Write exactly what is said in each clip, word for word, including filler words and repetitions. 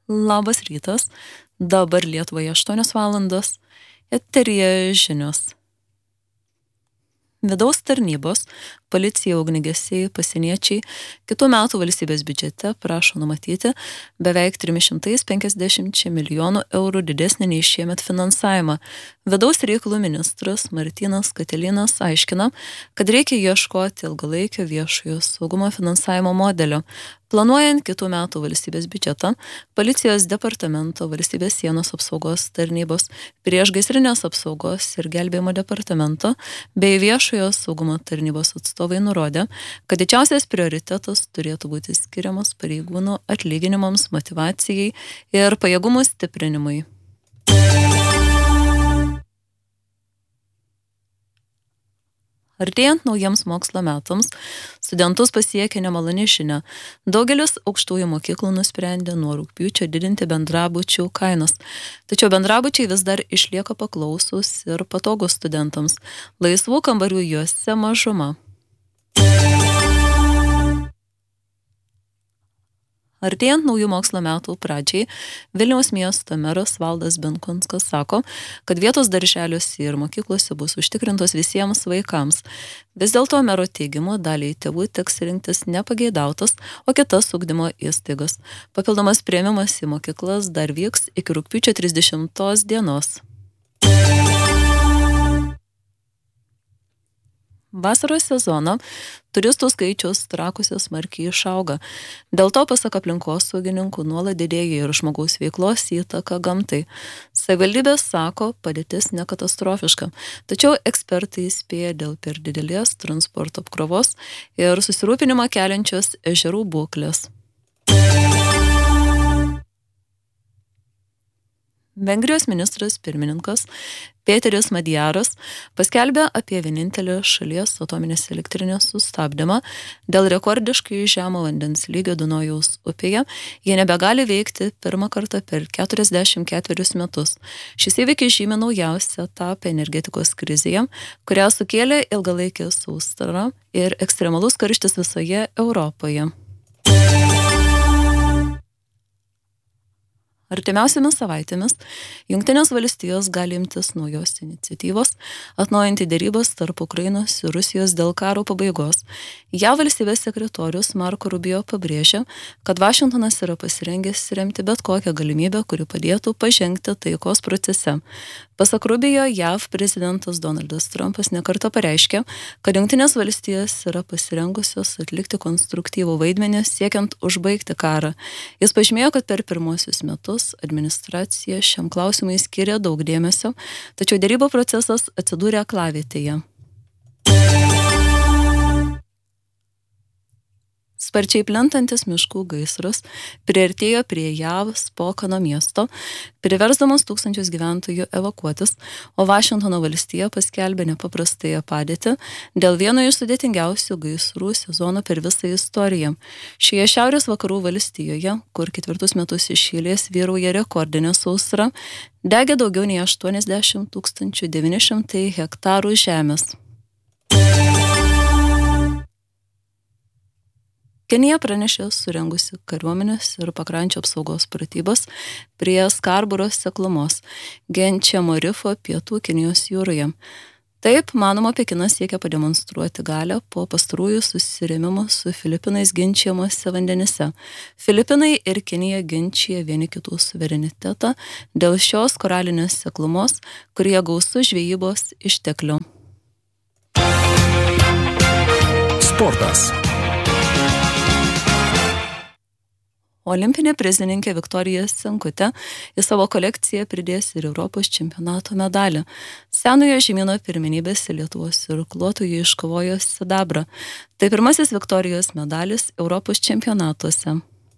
Labas rytas, dabar Lietuvoje aštuonios valandos, eteryje žinios. Vidaus tarnybos, policija, ugniagesiai, pasieniečiai kitų metų valstybės biudžete prašo numatyti beveik trimis šimtais penkiasdešimčia milijonų eurų didesnį nei šiemet finansavimą. Vidaus reikalų ministras Martynas Katilinas aiškina, kad reikia ieškoti ilgalaikio viešojo saugumo finansavimo modelio. Planuojant kitų metų valstybės biudžetą, policijos departamento, valstybės sienos apsaugos tarnybos, priešgaisrinės apsaugos ir gelbėjimo departamento bei viešojo saugumo tarnybos atstovai nurodė, kad didžiausias prioritetas turėtų būti skiriamas pareigūnų atlyginimams, motyvacijai ir pajėgumų stiprinimui. Artėjant naujiems mokslo metams, studentus pasiekė nemaloni žinia. Daugelis aukštųjų mokyklų nusprendė nuo rugpjūčio didinti bendrabučių kainas. Tačiau bendrabučiai vis dar išlieka paklausūs ir patogūs studentams. Laisvų kambarių juose mažuma. Artėjant naujų mokslo metų pradžiai, Vilniaus miesto meras Valdas Benkunskas sako, kad vietos darželiuose ir mokyklose bus užtikrintos visiems vaikams. Vis dėlto mero teigimu daliai tėvų teks rinktis nepageidautas, o kitas ugdymo įstaigas. Papildomas priėmimas į mokyklas dar vyks iki rugpjūčio trisdešimtos dienos. Vasaros sezono turistų skaičius Trakuose smarkiai išauga. Dėl to, pasak aplinkosaugininkų, nuolat didėja ir žmogaus veiklos įtaka gamtai. Savivaldybės sako, padėtis nekatastrofiška, tačiau ekspertai įspėja dėl per didelės transporto apkrovos ir susirūpinimą keliančios ežerų būklės. Vengrijos ministras pirmininkas Pėteris Madjaras paskelbė apie vienintelį šalies atominės elektrinės sustabdymą dėl rekordiškai žemo vandens lygio Dunojaus upėje. Jie nebegali veikti pirmą kartą per keturiasdešimt ketverius metus. Šis įvykis žymi naujausią etapą energetikos krizėje, kurią sukėlė ilgalaikė sausra ir ekstremalus karštis visoje Europoje. Artimiausiamis savaitėmis Jungtinės valstijos gali imtis naujos iniciatyvos, atnaujinti derybas tarp Ukrainos ir Rusijos dėl karo pabaigos. J A V valstybės sekretorius Marco Rubio pabrėžė, kad Vašingtonas yra pasirengęs remti bet kokią galimybę, kuri padėtų pažengti taikos procese. Pasak Rubio, J A V prezidentas Donaldas Trumpas nekartą pareiškė, kad Jungtinės valstijos yra pasirengusios atlikti konstruktyvų vaidmenį siekiant užbaigti karą. Jis pažymėjo, kad per pirmosius metus administracija šiam klausimui skiria daug dėmesio, tačiau derybų procesas atsidūrė aklavietėje. Sparčiai plintantis miškų gaisras priartėjo prie J A V Spokano miesto, priversdamas tūkstančius gyventojų evakuotis, o Vašingtono valstija paskelbė nepaprastąją padėtį dėl vieno iš sudėtingiausių gaisrų sezono per visą istoriją. Šioje šiaurės vakarų valstijoje, kur ketvirtus metus iš eilės vyrauja rekordinė sausra, degė daugiau nei aštuoniasdešimt tūkstančių devyni šimtai hektarų žemės. Kenija pranešė surengusi kariuomenės ir pakrančio apsaugos pratybas prie Skarburo seklumos, Genčiamo rifo pietų Kenijos jūroje. Taip, manoma, Pekinas siekia pademonstruoti galią po pastarųjų susirėmimų su Filipinais ginčiamuose vandenyse. Filipinai ir Kenija ginčija vieni kitų suverenitetą dėl šios koralinės seklumos, kurie gausu žvejybos išteklių. Sportas. Olimpinė prizininkė Viktorija Senkutė į savo kolekciją pridės ir Europos čempionato medalį. Senojo žemyno pirmenybėse Lietuvos irkluotojai iškovojo sidabrą. Tai pirmasis Viktorijos medalis Europos čempionatuose.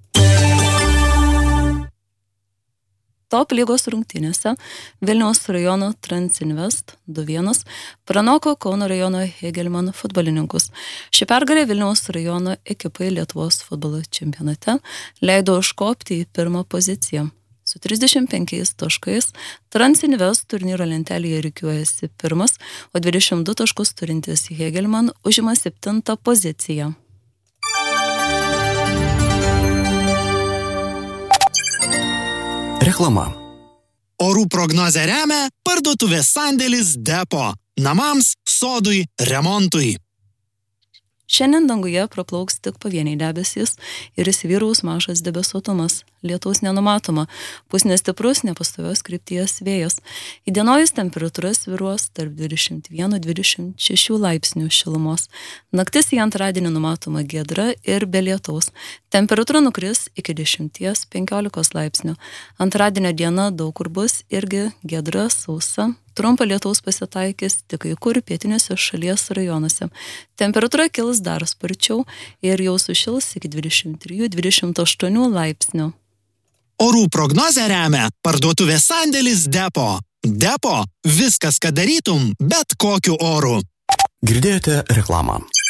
Top lygos rungtynėse Vilniaus rajono Transinvest du vienas pranoko Kauno rajono Hegelman futbolininkus. Ši pergalė Vilniaus rajono ekipai Lietuvos futbolo čempionate leido užkopti į pirmą poziciją. Su trisdešimt penkiais taškais Transinvest turnyro lentelėje rikiuojasi pirmas, o dvidešimt du taškus turintis Hegelman užima septintą poziciją. Reklama. Orų prognozę remia parduotuvės sandėlis Depo. Namams, sodui, remontui. Šiandien danguje praplauks tik pavieniai debesys ir įsivyraus mažas debesuotumas. Lietaus nenumatoma, pūs nestiprus, nepastovios krypties vėjas. Įdienojus temperatūra svyruos tarp dvidešimt vieno dvidešimt šešių laipsnių šilumos. Naktis į antradienį numatoma giedra ir be lietaus. Temperatūra nukris iki dešimties penkiolikos laipsnių. Antradienio diena daug kur bus irgi giedra, sausa. Trumpa lietaus pasitaikys tik kai kur pietiniuose šalies rajonuose. Temperatūra kils dar sparčiau ir jau sušils iki dvidešimt trijų dvidešimt aštuonių laipsnių. Orų prognozę remia parduotuvės sandėlis Depo. Depo – viskas, ką darytum, bet kokiu oru. Girdėjote reklamą.